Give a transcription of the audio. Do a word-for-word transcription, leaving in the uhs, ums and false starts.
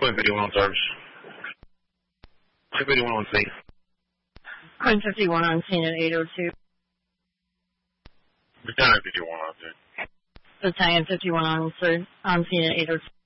Point fifty-one on service. Point fifty-one on scene. Point fifty-one on scene at eight oh two. Battalion fifty-one on scene. Battalion fifty-one on, on scene at eight oh two.